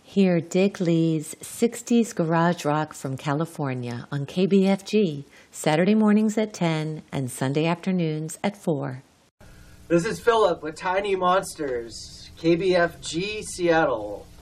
Hear Dick Lee's 60s Garage Rock from California on KBFG, Saturday mornings at 10 and Sunday afternoons at 4. This is Philip with Tiny Monsters, KBFG Seattle.